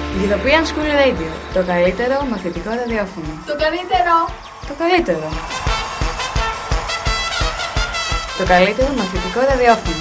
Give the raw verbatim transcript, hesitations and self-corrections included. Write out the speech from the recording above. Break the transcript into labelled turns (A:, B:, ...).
A: European School Radio, το καλύτερο μαθητικό ραδιόφωνο.
B: Το καλύτερο!
A: Το καλύτερο! Το καλύτερο μαθητικό ραδιόφωνο.